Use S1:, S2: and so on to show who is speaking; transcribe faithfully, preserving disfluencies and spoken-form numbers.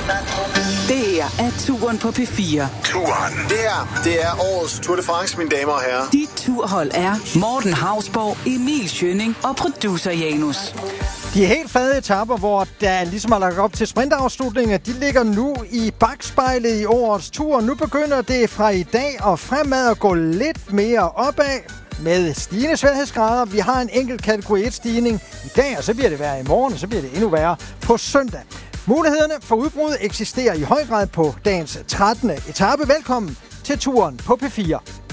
S1: Det her er Turen på P fire.
S2: Turen.
S3: Det her, det er årets Tour de France, mine damer og herrer.
S1: Dit turhold er Morten Hausborg, Emil Schønning og producer Janus.
S4: De helt flade etaper, hvor der ligesom er lagt op til sprintafslutninger, de ligger nu i bakspejlet i årets tur. Nu begynder det fra i dag og fremad at gå lidt mere opad med stigende sværhedsgrader. Vi har en enkelt kategori et stigning i dag, og så bliver det værre i morgen, og så bliver det endnu værre på søndag. Mulighederne for udbrud eksisterer i høj grad på dagens trettende etape. Velkommen til Turen på P fire.